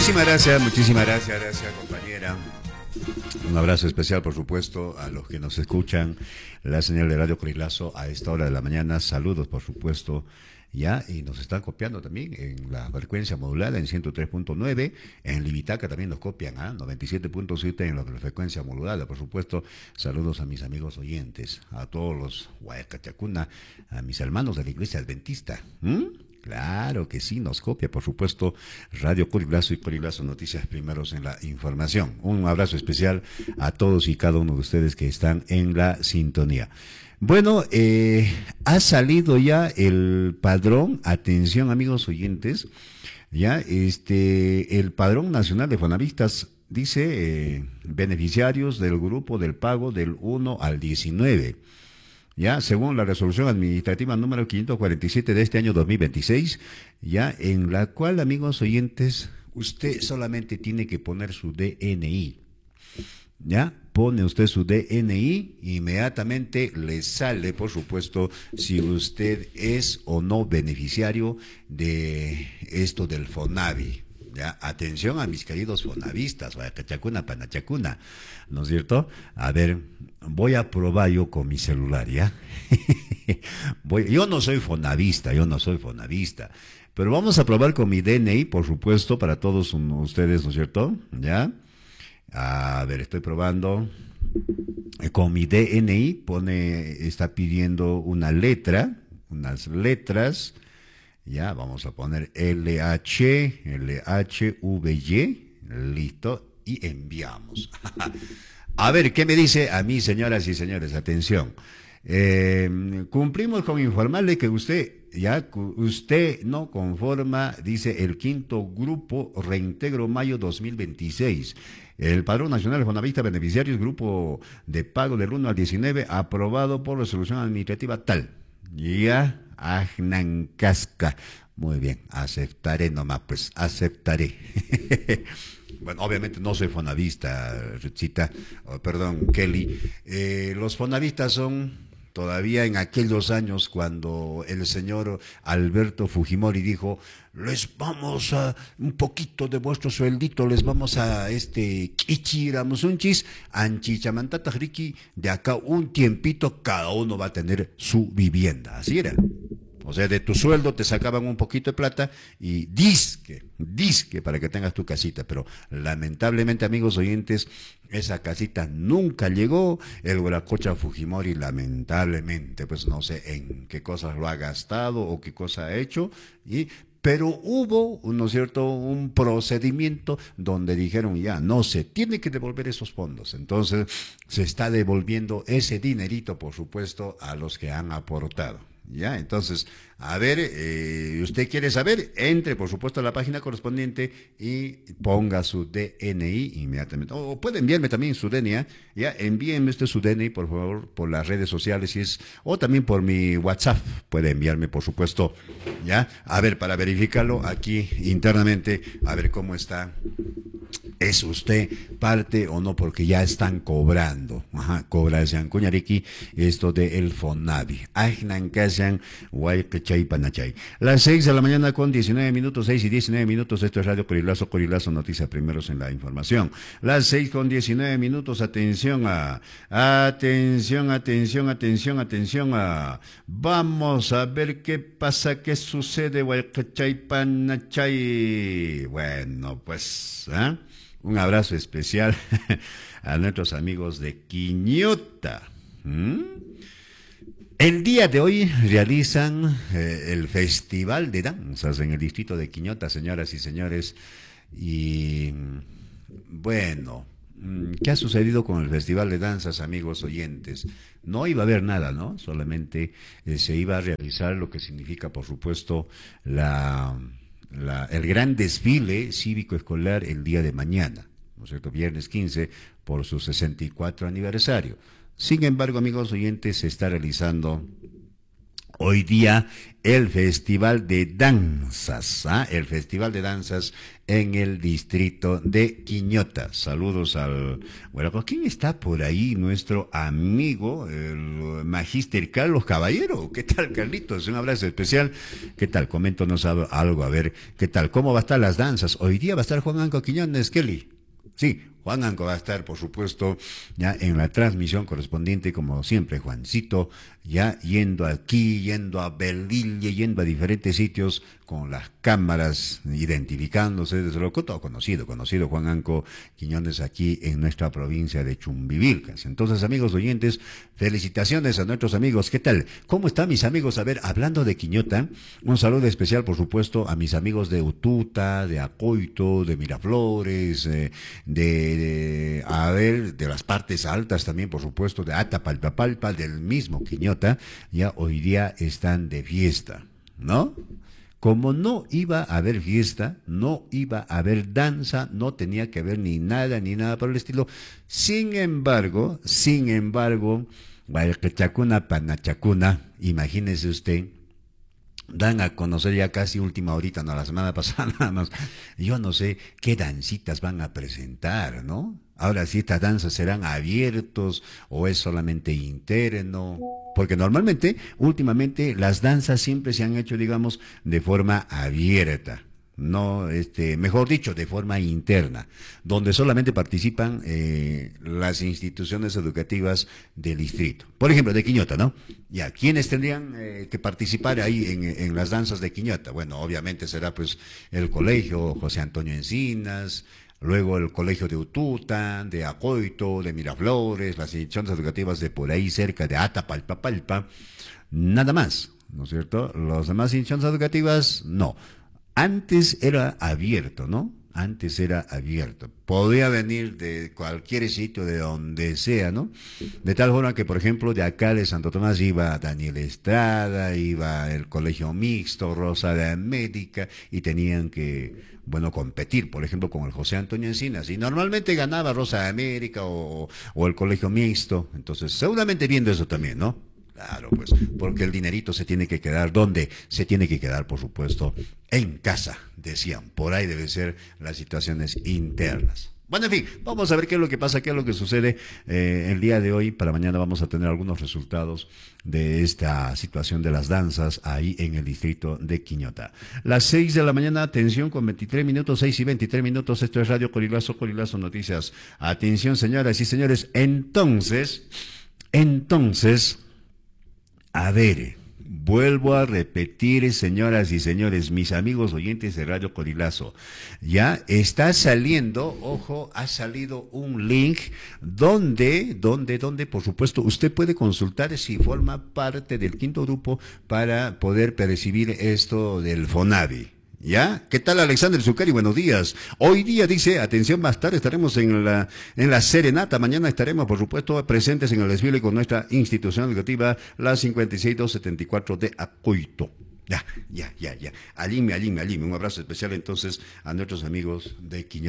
Gracias compañera. Un abrazo especial, por supuesto, a los que nos escuchan, la señal de Radio Corilazo a esta hora de la mañana. Saludos, por supuesto, ya, y nos están copiando también en la frecuencia modulada en 103.9, en Libitaca también nos copian, 97.7 en la frecuencia modulada, por supuesto. Saludos a mis amigos oyentes, a todos los Huaycachacuna, a mis hermanos de la Iglesia Adventista. Claro que sí, nos copia, por supuesto, Radio Corilazo y Corilazo Noticias primeros en la información. Un abrazo especial a todos y cada uno de ustedes que están en la sintonía. Bueno, ha salido ya el padrón, atención amigos oyentes, ya el padrón nacional de fonavistas dice beneficiarios del grupo del pago del 1 al 19. Ya, según la resolución administrativa número 547 de este año 2026, ya, en la cual, amigos oyentes, usted solamente tiene que poner su DNI. Ya, pone usted su DNI, inmediatamente le sale, por supuesto, si usted es o no beneficiario de esto del Fonavi. Ya, atención a mis queridos fonavistas, Huaycachacuna, Panachacuna, ¿no es cierto? A ver, voy a probar yo con mi celular, ¿ya? Yo no soy fonavista, pero vamos a probar con mi DNI, por supuesto, para todos ustedes, ¿no es cierto? ¿Ya? A ver, estoy probando. Con mi DNI está pidiendo unas letras. Ya, vamos a poner LHVY, listo, y enviamos. A ver, ¿qué me dice a mí, señoras y señores? Atención. Cumplimos con informarle que usted no conforma, dice el quinto grupo Reintegro Mayo 2026. El Padrón Nacional de Fonavista Beneficiarios, grupo de pago del 1 al 19, aprobado por resolución administrativa tal. Ya, Ajnancasca. Muy bien, aceptaré nomás, pues, aceptaré. Bueno, obviamente no soy fonavista, Kelly. Los fonavistas son todavía en aquellos años cuando el señor Alberto Fujimori dijo, les vamos a un poquito de vuestro sueldito, les vamos a kichiramusunchis, anchichamantata riki, de acá un tiempito cada uno va a tener su vivienda. Así era. O sea, de tu sueldo te sacaban un poquito de plata y disque para que tengas tu casita. Pero lamentablemente, amigos oyentes, esa casita nunca llegó. El Huiracocha Fujimori, lamentablemente, pues no sé en qué cosas lo ha gastado o qué cosa ha hecho. Pero hubo, ¿no es cierto?, un procedimiento donde dijeron ya, no se tiene que devolver esos fondos. Entonces, se está devolviendo ese dinerito, por supuesto, a los que han aportado. Ya, entonces, a ver, usted quiere saber, entre por supuesto a la página correspondiente y ponga su DNI inmediatamente. O puede enviarme también su DNI, ya, envíenme usted su DNI, por favor, por las redes sociales, o también por mi WhatsApp, puede enviarme, por supuesto, ya, a ver, para verificarlo aquí internamente, a ver cómo está. ¿Es usted parte o no? Porque ya están cobrando. Cobración Cuñariqui, esto de el Fonavi. Ajnancasyan, Huaycachay, Panachay. Las 6 de la mañana con 19 minutos, 6 y 19 minutos. Esto es Radio Corilazo, Corilazo Noticias primeros en la información. Las 6 con 19 minutos, atención a. Vamos a ver qué pasa, qué sucede, Huaycachay, Panachay. Bueno, pues, un abrazo especial a nuestros amigos de Quiñota. El día de hoy realizan el Festival de Danzas en el distrito de Quiñota, señoras y señores. Y bueno, ¿qué ha sucedido con el Festival de Danzas, amigos oyentes? No iba a haber nada, ¿no? Solamente se iba a realizar lo que significa, por supuesto, el gran desfile cívico-escolar el día de mañana, ¿no es cierto? Viernes 15, por su 64 aniversario. Sin embargo, amigos oyentes, se está realizando Hoy día el Festival de Danzas, ¿ah? El Festival de Danzas en el distrito de Quiñota. Saludos al... Bueno, pues, ¿quién está por ahí? Nuestro amigo, el Magíster Carlos Caballero. ¿Qué tal, Carlitos? Un abrazo especial. ¿Qué tal? Coméntanos algo, a ver, ¿qué tal? ¿Cómo va a estar las danzas? Hoy día va a estar Juan Anco Quiñones, Kelly. Sí, Juan Anco va a estar, por supuesto, ya en la transmisión correspondiente, como siempre, Juancito, ya yendo aquí, yendo a Belille, yendo a diferentes sitios con las cámaras, identificándose, desde luego, todo conocido Juan Anco Quiñones aquí en nuestra provincia de Chumbivilcas. Entonces, amigos oyentes, felicitaciones a nuestros amigos. ¿Qué tal? ¿Cómo están mis amigos? A ver, hablando de Quiñota, un saludo especial, por supuesto, a mis amigos de Ututa, de Acoito, de Miraflores, a ver, de las partes altas también, por supuesto, de Atapalpapalpa, del mismo Quiñota, ya hoy día están de fiesta, ¿no? Como no iba a haber fiesta, no iba a haber danza, no tenía que haber ni nada por el estilo. Sin embargo, Guayacachacuna, Panachacuna, imagínese usted, dan a conocer ya casi última horita, no, la semana pasada nada más. Yo no sé qué dancitas van a presentar, ¿no? Ahora, si estas danzas serán abiertos o es solamente interno, porque normalmente, últimamente, las danzas siempre se han hecho, digamos, de forma abierta. No, mejor dicho, de forma interna, donde solamente participan las instituciones educativas del distrito. Por ejemplo, de Quiñota, ¿no? Ya, ¿quiénes tendrían que participar ahí en las danzas de Quiñota? Bueno, obviamente será pues el colegio José Antonio Encinas, luego el colegio de Ututa, de Acoito, de Miraflores, las instituciones educativas de por ahí cerca de Atapalpapalpa, nada más, ¿no es cierto? Las demás instituciones educativas, no. Antes era abierto, ¿no? Antes era abierto. Podía venir de cualquier sitio, de donde sea, ¿no? De tal forma que, por ejemplo, de acá de Santo Tomás iba Daniel Estrada, iba el Colegio Mixto, Rosa de América, y tenían que, bueno, competir, por ejemplo, con el José Antonio Encinas. Y normalmente ganaba Rosa de América o el Colegio Mixto. Entonces, seguramente viendo eso también, ¿no? Claro, pues, porque el dinerito se tiene que quedar, ¿dónde? Se tiene que quedar, por supuesto, en casa, decían. Por ahí deben ser las situaciones internas. Bueno, en fin, vamos a ver qué es lo que pasa, qué es lo que sucede el día de hoy. Para mañana vamos a tener algunos resultados de esta situación de las danzas ahí en el distrito de Quiñota. Las 6 de la mañana, atención, con 23 minutos, 6:23. Esto es Radio Corilazo, Corilazo Noticias. Atención, señoras y señores. Entonces, a ver, vuelvo a repetir, señoras y señores, mis amigos oyentes de Radio Corilazo, ya está saliendo, ojo, ha salido un link donde, por supuesto, usted puede consultar si forma parte del quinto grupo para poder percibir esto del FONAVI. ¿Ya? ¿Qué tal, Alexander Zucari? Buenos días. Hoy día dice, atención, más tarde estaremos en la serenata. Mañana estaremos, por supuesto, presentes en el desfile con nuestra institución educativa, la 56274 de Acoito. Ya. Alime. Un abrazo especial entonces a nuestros amigos de Quiñones.